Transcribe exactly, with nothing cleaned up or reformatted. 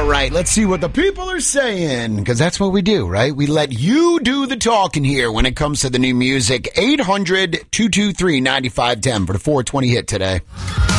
All right, let's see what the people are saying, because that's what we do, right? We let you do the talking here when it comes to the new music. eight hundred, two two three, nine five one zero for the four twenty hit today.